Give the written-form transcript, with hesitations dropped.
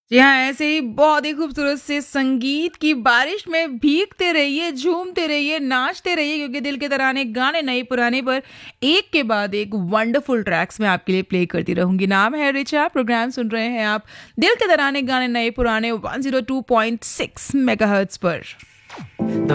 जी हाँ, ऐसे ही बहुत ही खूबसूरत से संगीत की बारिश में भीगते रहिए, झूमते रहिए, नाचते रहिए क्योंकि दिल के तराने गाने नए पुराने पर एक के बाद एक वंडरफुल ट्रैक्स मैं आपके लिए प्ले करती रहूंगी। नाम है रिचा, प्रोग्राम सुन रहे हैं आप दिल के तराने गाने नए पुराने 102.6 मेगाहर्ट्ज पर।